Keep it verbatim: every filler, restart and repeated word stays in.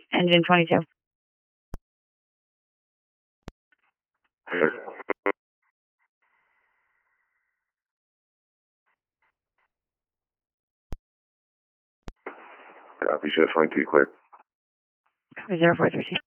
Engine twenty-two. Copy, Chef twenty-two, clear. zero four three two.